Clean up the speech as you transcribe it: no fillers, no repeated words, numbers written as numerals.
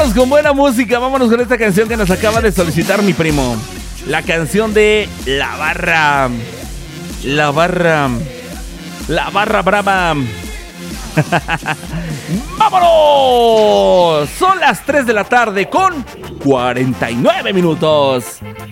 Vámonos con buena música, vámonos con esta canción que nos acaba de solicitar mi primo. La canción de La Barra. La Barra Brava. ¡Vámonos! Son las 3 de la tarde con 49 minutos.